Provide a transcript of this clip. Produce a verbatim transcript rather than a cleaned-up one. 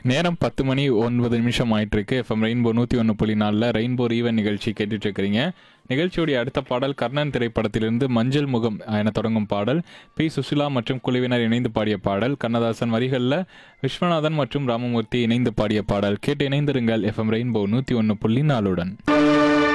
நேரம் பத்து மணி ஒன்பது நிமிஷம் ஆயிட்டு இருக்கு. எஃப்எம் ரெயின்போ நூற்றி ஒன்று புள்ளி நாலில் ரெயின்போ ரீவன் நிகழ்ச்சி கேட்டுட்டு இருக்கிறீங்க. நிகழ்ச்சியுடைய அடுத்த பாடல் கர்ணன் திரைப்படத்திலிருந்து மஞ்சள் முகம் என தொடங்கும் பாடல். பி சுசிலா மற்றும் குழுவினர் இணைந்து பாடிய பாடல். கண்ணதாசன் வரிகளில் விஸ்வநாதன் மற்றும் ராமமூர்த்தி இணைந்து பாடிய பாடல். கேட்டு இணைந்திருங்கள் எஃப்எம் ரெயின்போ நூற்றி ஒன்று புள்ளி நாலுடன்.